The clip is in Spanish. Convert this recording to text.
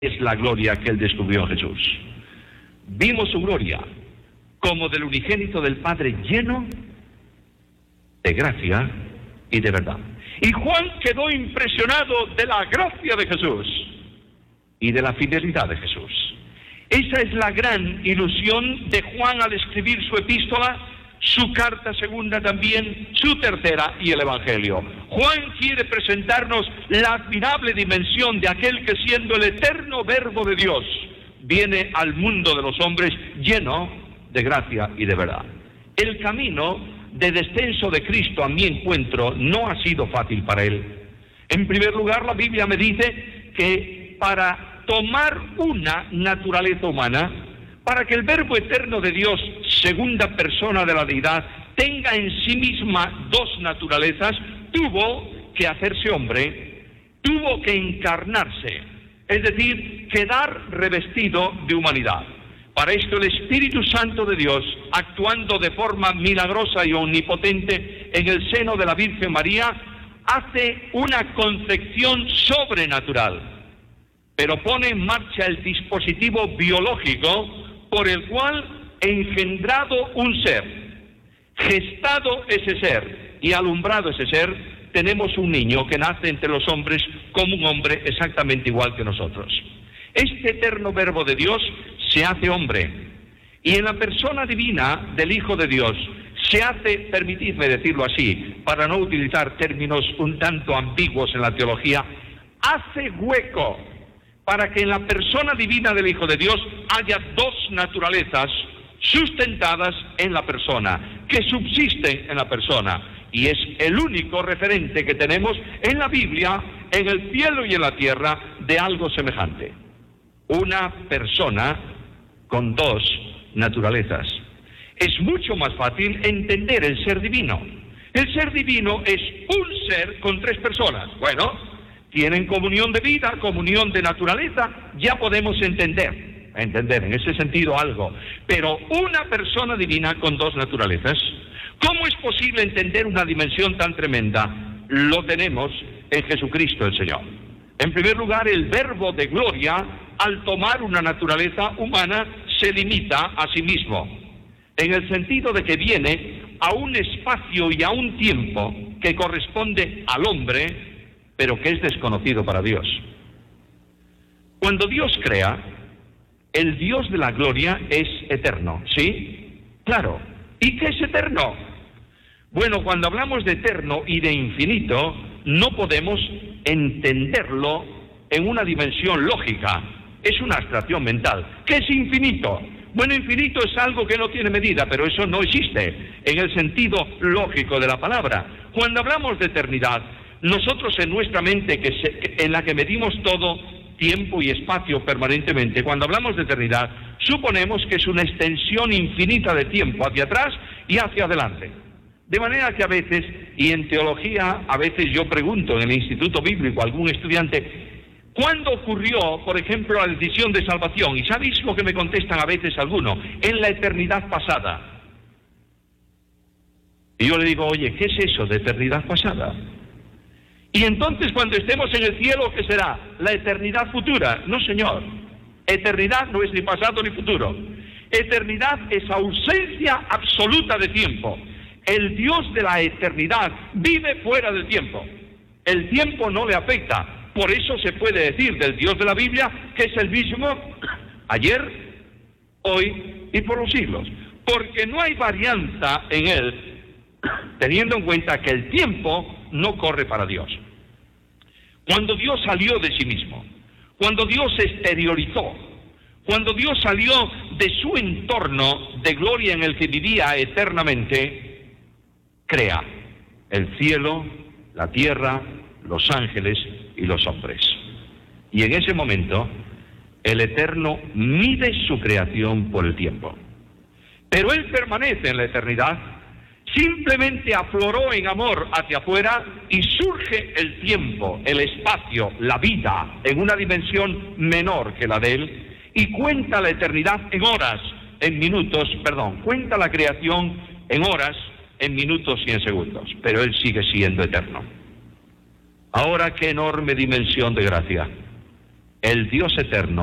es la gloria que él descubrió en Jesús. Vimos su gloria como del unigénito del Padre, lleno de gracia y de verdad. Y Juan quedó impresionado de la gracia de Jesús y de la fidelidad de Jesús. Esa es la gran ilusión de Juan al escribir su epístola, su carta segunda también, su tercera y el Evangelio. Juan quiere presentarnos la admirable dimensión de aquel que, siendo el eterno Verbo de Dios, viene al mundo de los hombres lleno de gracia y de verdad. El camino de descenso de Cristo a mi encuentro no ha sido fácil para él. En primer lugar, la Biblia me dice que para tomar una naturaleza humana, para que el Verbo eterno de Dios, segunda persona de la deidad, tenga en sí misma dos naturalezas, tuvo que hacerse hombre, tuvo que encarnarse, es decir, quedar revestido de humanidad. Para esto el Espíritu Santo de Dios, actuando de forma milagrosa y omnipotente en el seno de la Virgen María, hace una concepción sobrenatural, pero pone en marcha el dispositivo biológico por el cual, engendrado un ser, gestado ese ser y alumbrado ese ser, tenemos un niño que nace entre los hombres como un hombre exactamente igual que nosotros. Este eterno Verbo de Dios se hace hombre, y en la persona divina del Hijo de Dios se hace, permitidme decirlo así, para no utilizar términos un tanto ambiguos en la teología, hace hueco para que en la persona divina del Hijo de Dios haya dos naturalezas sustentadas en la persona, que subsisten en la persona, y es el único referente que tenemos en la Biblia, en el cielo y en la tierra, de algo semejante. Una persona con dos naturalezas. Es mucho más fácil entender el ser divino. El ser divino es un ser con tres personas. Bueno, tienen comunión de vida, comunión de naturaleza, ya podemos entender en ese sentido algo. Pero una persona divina con dos naturalezas, ¿cómo es posible entender una dimensión tan tremenda? Lo tenemos en Jesucristo el Señor. En primer lugar, el Verbo de gloria, al tomar una naturaleza humana, se limita a sí mismo, en el sentido de que viene a un espacio y a un tiempo que corresponde al hombre, pero que es desconocido para Dios. Cuando Dios crea, el Dios de la gloria es eterno, ¿sí? Claro. ¿Y qué es eterno? Bueno, cuando hablamos de eterno y de infinito, no podemos entenderlo en una dimensión lógica. Es una abstracción mental. ¿Qué es infinito? Bueno, infinito es algo que no tiene medida, pero eso no existe en el sentido lógico de la palabra. Cuando hablamos de eternidad, nosotros en nuestra mente, en la que medimos todo, tiempo y espacio permanentemente, cuando hablamos de eternidad, suponemos que es una extensión infinita de tiempo hacia atrás y hacia adelante. De manera que a veces, y en teología, a veces yo pregunto en el Instituto Bíblico a algún estudiante, ¿cuándo ocurrió, por ejemplo, la decisión de salvación? ¿Y sabéis lo que me contestan a veces algunos? En la eternidad pasada. Y yo le digo, oye, ¿qué es eso de eternidad pasada? Y entonces cuando estemos en el cielo, ¿qué será? ¿La eternidad futura? No, señor. Eternidad no es ni pasado ni futuro. Eternidad es ausencia absoluta de tiempo. El Dios de la eternidad vive fuera del tiempo. El tiempo no le afecta. Por eso se puede decir del Dios de la Biblia que es el mismo ayer, hoy y por los siglos. Porque no hay varianza en él, teniendo en cuenta que el tiempo no corre para Dios. Cuando Dios salió de sí mismo, cuando Dios se exteriorizó, cuando Dios salió de su entorno de gloria en el que vivía eternamente, crea el cielo, la tierra, los ángeles y los hombres. Y en ese momento, el Eterno mide su creación por el tiempo. Pero Él permanece en la eternidad, simplemente afloró en amor hacia afuera y surge el tiempo, el espacio, la vida, en una dimensión menor que la de Él, y cuenta la eternidad en horas, en minutos, cuenta la creación en horas, en minutos y en segundos, pero Él sigue siendo eterno. Ahora, qué enorme dimensión de gracia. el Dios eterno,